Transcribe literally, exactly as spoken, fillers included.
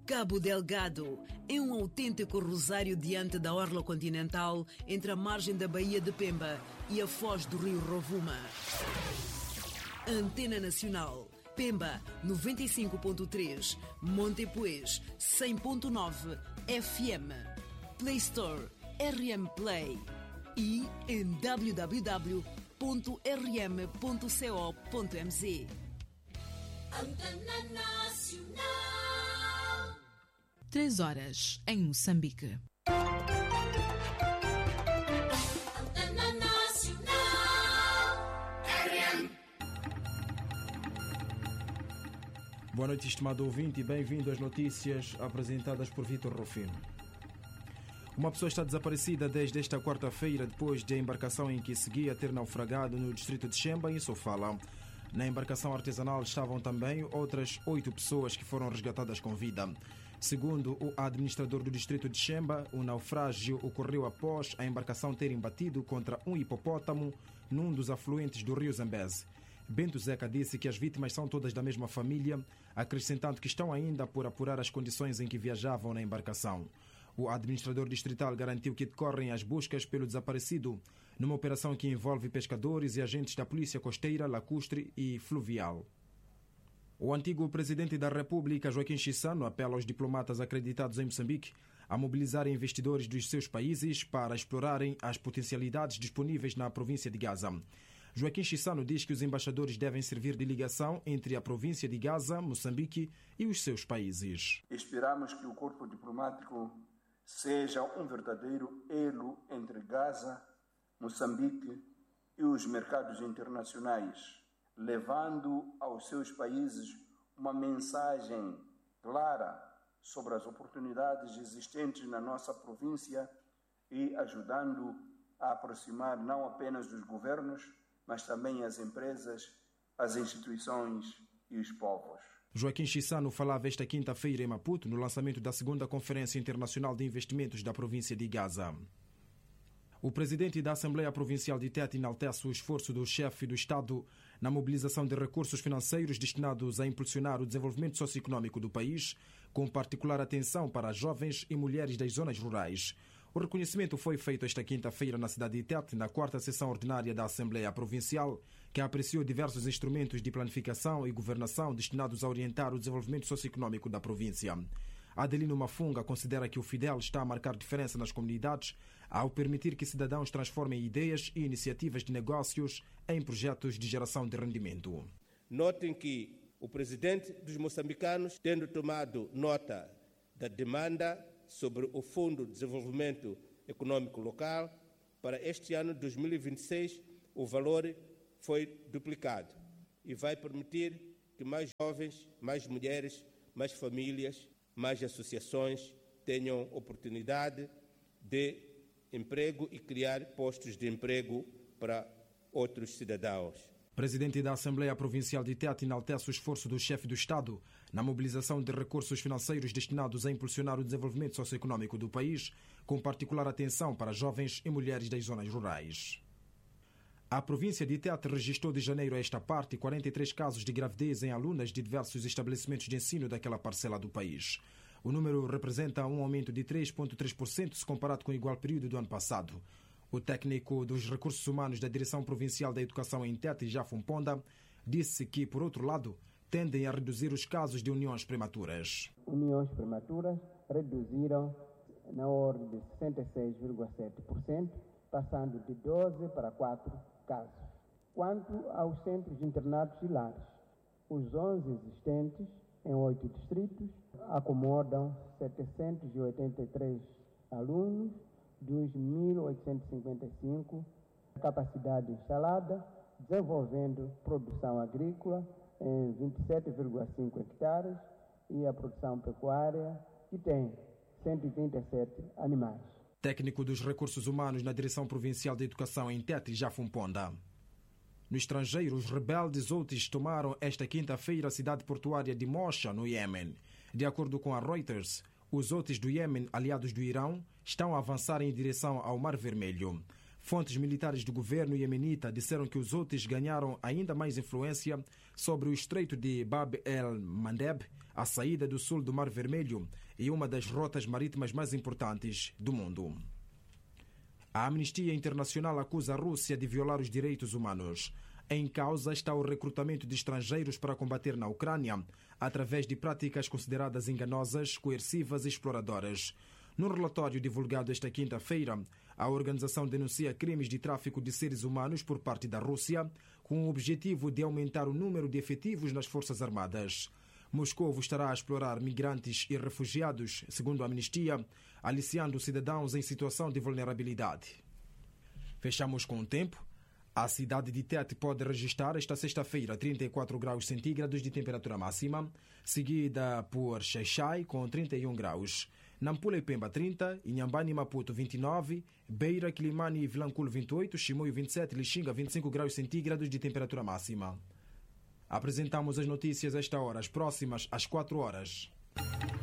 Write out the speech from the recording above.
Cabo Delgado é um autêntico rosário diante da orla continental entre a margem da Baía de Pemba e a foz do rio Rovuma. Antena Nacional, Pemba noventa e cinco ponto três, Montepuez cem ponto nove F M, Play Store, R M Play e em w w w ponto r m ponto co ponto m z. Antena Nacional. Três horas em Moçambique. Antena Nacional. R M. Boa noite, estimado ouvinte, e bem-vindo às notícias apresentadas por Vítor Rufino. Uma pessoa está desaparecida desde esta quarta-feira, depois de a embarcação em que seguia ter naufragado no distrito de Xemba, em Sofala. Na embarcação artesanal estavam também outras oito pessoas que foram resgatadas com vida. Segundo o administrador do distrito de Xemba, o naufrágio ocorreu após a embarcação ter embatido contra um hipopótamo num dos afluentes do rio Zambeze. Bento Zeca disse que as vítimas são todas da mesma família, acrescentando que estão ainda por apurar as condições em que viajavam na embarcação. O administrador distrital garantiu que decorrem as buscas pelo desaparecido, numa operação que envolve pescadores e agentes da Polícia Costeira, Lacustre e Fluvial. O antigo presidente da República, Joaquim Chissano, apela aos diplomatas acreditados em Moçambique a mobilizarem investidores dos seus países para explorarem as potencialidades disponíveis na província de Gaza. Joaquim Chissano diz que os embaixadores devem servir de ligação entre a província de Gaza, Moçambique e os seus países. Esperamos que o corpo diplomático seja um verdadeiro elo entre Gaza, Moçambique e os mercados internacionais, levando aos seus países uma mensagem clara sobre as oportunidades existentes na nossa província e ajudando a aproximar não apenas os governos, mas também as empresas, as instituições e os povos. Joaquim Chissano falava esta quinta-feira em Maputo, no lançamento da segunda Conferência Internacional de Investimentos da província de Gaza. O presidente da Assembleia Provincial de Tete enaltece o esforço do chefe do Estado na mobilização de recursos financeiros destinados a impulsionar o desenvolvimento socioeconómico do país, com particular atenção para jovens e mulheres das zonas rurais. O reconhecimento foi feito esta quinta-feira na cidade de Tete, na quarta sessão ordinária da Assembleia Provincial, que apreciou diversos instrumentos de planificação e governação destinados a orientar o desenvolvimento socioeconómico da província. Adelino Mafunga considera que o Fidel está a marcar diferença nas comunidades ao permitir que cidadãos transformem ideias e iniciativas de negócios em projetos de geração de rendimento. Notem que o presidente dos moçambicanos, tendo tomado nota da demanda sobre o Fundo de Desenvolvimento Econômico Local, para este ano de dois mil e vinte e seis o valor foi duplicado e vai permitir que mais jovens, mais mulheres, mais famílias, mais associações tenham oportunidade de emprego e criar postos de emprego para outros cidadãos. Presidente da Assembleia Provincial de Tete enaltece o esforço do chefe do Estado na mobilização de recursos financeiros destinados a impulsionar o desenvolvimento socioeconómico do país, com particular atenção para jovens e mulheres das zonas rurais. A província de Tete registrou de janeiro a esta parte quarenta e três casos de gravidez em alunas de diversos estabelecimentos de ensino daquela parcela do país. O número representa um aumento de três vírgula três por cento se comparado com o igual período do ano passado. O técnico dos recursos humanos da Direção Provincial da Educação em Tete, Jafum Ponda, disse que, por outro lado, tendem a reduzir os casos de uniões prematuras. Uniões prematuras reduziram na ordem de sessenta e seis vírgula sete por cento, passando de doze para quatro casos. Quanto aos centros internados e lares, os onze existentes em oito distritos acomodam setecentos e oitenta e três alunos, dos mil oitocentos e cinquenta e cinco, capacidade instalada, desenvolvendo produção agrícola em vinte e sete vírgula cinco hectares e a produção pecuária, que tem cento e vinte e sete animais. Técnico dos recursos humanos na Direção Provincial de Educação em Tete, Jafum Ponda. No estrangeiro, os rebeldes Houthis tomaram esta quinta-feira a cidade portuária de Mocha, no Iêmen. De acordo com a Reuters, os Houthis do Iêmen, aliados do Irão, estão a avançar em direção ao Mar Vermelho. Fontes militares do governo iemenita disseram que os Houthis ganharam ainda mais influência sobre o estreito de Bab el-Mandeb, a saída do sul do Mar Vermelho e uma das rotas marítimas mais importantes do mundo. A Amnistia Internacional acusa a Rússia de violar os direitos humanos. Em causa está o recrutamento de estrangeiros para combater na Ucrânia, através de práticas consideradas enganosas, coercivas e exploradoras. No relatório divulgado esta quinta-feira, a organização denuncia crimes de tráfico de seres humanos por parte da Rússia, com o objetivo de aumentar o número de efetivos nas Forças Armadas. Moscovo estará a explorar migrantes e refugiados, segundo a Amnistia, aliciando cidadãos em situação de vulnerabilidade. Fechamos com o tempo. A cidade de Tete pode registrar esta sexta-feira trinta e quatro graus centígrados de temperatura máxima, seguida por Xai-Xai com trinta e um graus. Nampula e Pemba trinta, Inhambane e Maputo vinte e nove, Beira, Quilimane e Vilanculo vinte e oito, Chimoio vinte e sete, Lixinga vinte e cinco graus centígrados de temperatura máxima. Apresentamos as notícias a esta hora, as próximas às quatro horas.